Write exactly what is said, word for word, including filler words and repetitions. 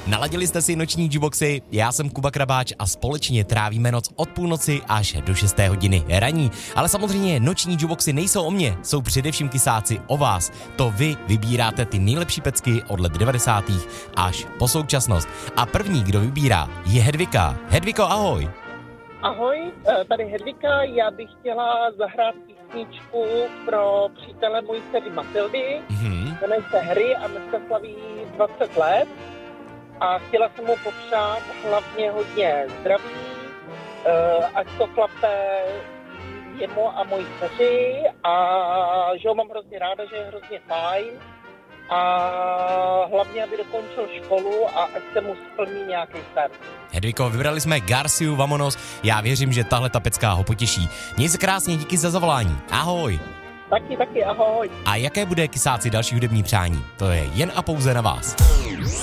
Naladili jste si noční Juboxy, já jsem Kuba Krabáč a společně trávíme noc od půlnoci až do šesté hodiny raní. Ale samozřejmě noční Juboxy nejsou o mně, jsou především kysáci o vás. To vy vybíráte ty nejlepší pecky od let devadesátých až po současnost. A první, kdo vybírá, je Hedvika. Hedviko, ahoj. Ahoj, tady Hedvika, já bych chtěla zahrát písničku pro přítele mojí dcery Matildy, Mhm. jmenuje se Harry a dneska slaví dvacet let a chtěla jsem mu popřát hlavně hodně zdraví, ať to klape jemu a mojí dceři a že ho mám hrozně ráda, že je hrozně fajn a hlavně, aby dokončil školu a ať se mu splní nějaký sen. Hedviko, vybrali jsme Garciu Vamonos, já věřím, že tahle ta pecka ho potěší. Měj se krásně, díky za zavolání. Ahoj. Taky, taky, ahoj. A jaké bude kysáci další hudební přání? To je jen a pouze na vás.